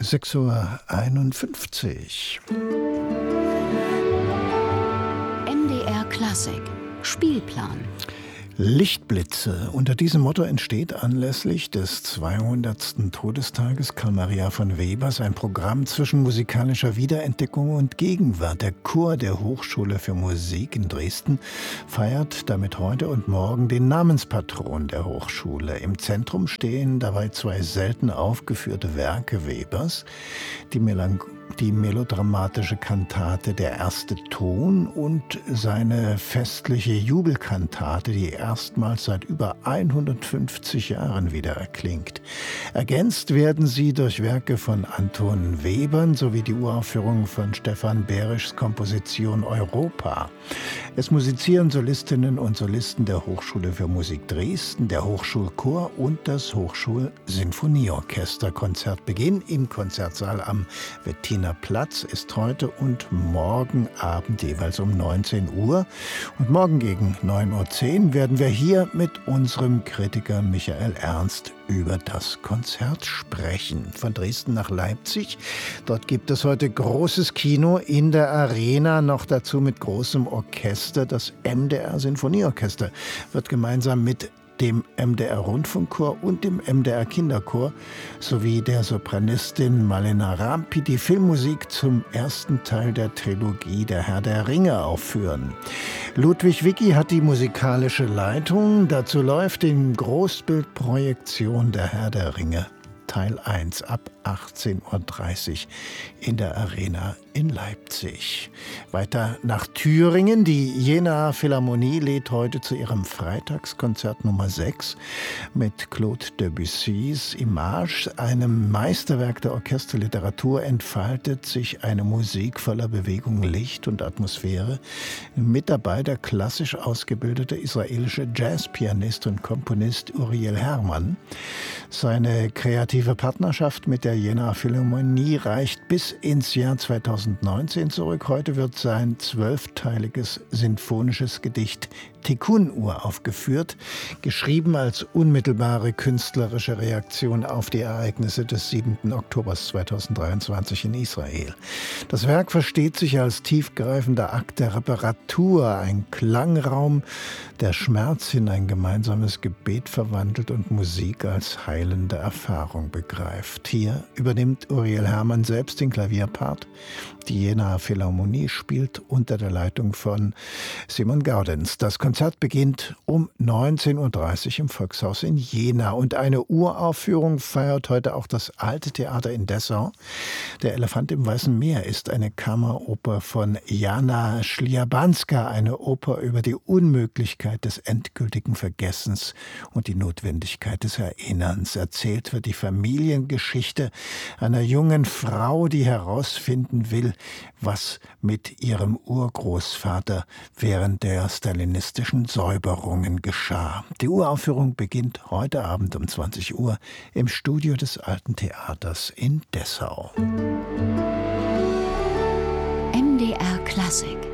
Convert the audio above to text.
6:51 Uhr. MDR Klassik Spielplan. Lichtblitze. Unter diesem Motto entsteht anlässlich des 200. Todestages Karl Maria von Webers ein Programm zwischen musikalischer Wiederentdeckung und Gegenwart. Der Chor der Hochschule für Musik in Dresden feiert damit heute und morgen den Namenspatron der Hochschule. Im Zentrum stehen dabei zwei selten aufgeführte Werke Webers, die melodramatische Kantate Der erste Ton und seine festliche Jubelkantate, die erstmals seit über 150 Jahren wieder erklingt. Ergänzt werden sie durch Werke von Anton Webern sowie die Uraufführung von Stefan Behrischs Komposition Europa. Es musizieren Solistinnen und Solisten der Hochschule für Musik Dresden, der Hochschulchor und das Hochschulsinfonieorchester. Konzertbeginn im Konzertsaal am Wettiner Platz ist heute und morgen Abend jeweils um 19 Uhr. Und morgen gegen 9:10 Uhr werden wir hier mit unserem Kritiker Michael Ernst über das Konzert sprechen. Von Dresden nach Leipzig. Dort gibt es heute großes Kino in der Arena, noch dazu mit großem Orchester. Das MDR Sinfonieorchester wird gemeinsam mit dem MDR Rundfunkchor und dem MDR Kinderchor sowie der Sopranistin Malena Rampi die Filmmusik zum ersten Teil der Trilogie Der Herr der Ringe aufführen. Ludwig Wicki hat die musikalische Leitung. Dazu läuft in Großbildprojektion Der Herr der Ringe Teil 1 ab 18:30 Uhr in der Arena in Leipzig. Weiter nach Thüringen. Die Jenaer Philharmonie lädt heute zu ihrem Freitagskonzert Nummer 6 mit Claude Debussys Image, einem Meisterwerk der Orchesterliteratur, entfaltet sich eine Musik voller Bewegung, Licht und Atmosphäre. Mit dabei der klassisch ausgebildete israelische Jazzpianist und Komponist Uriel Hermann. Seine kreative Partnerschaft mit der Jenaer Philharmonie reicht bis ins Jahr 2019 zurück. Heute wird sein 12-teiliges sinfonisches Gedicht Tikkun uraufgeführt, geschrieben als unmittelbare künstlerische Reaktion auf die Ereignisse des 7. Oktober 2023 in Israel. Das Werk versteht sich als tiefgreifender Akt der Reparatur, ein Klangraum, der Schmerz in ein gemeinsames Gebet verwandelt und Musik als heilende Erfahrung begreift. Hier übernimmt Uriel Hermann selbst den Klavierpart. Die Jenaer Philharmonie spielt unter der Leitung von Simon Gaudenz. Das Konzert beginnt um 19:30 Uhr im Volkshaus in Jena. Und eine Uraufführung feiert heute auch das Alte Theater in Dessau. Der Elefant im Weißen Meer ist eine Kammeroper von Jana Schliabanska, eine Oper über die Unmöglichkeit des endgültigen Vergessens und die Notwendigkeit des Erinnerns. Erzählt wird die Familiengeschichte einer jungen Frau, die herausfinden will, was mit ihrem Urgroßvater während der stalinistischen Säuberungen geschah. Die Uraufführung beginnt heute Abend um 20 Uhr im Studio des Alten Theaters in Dessau. MDR Klassik.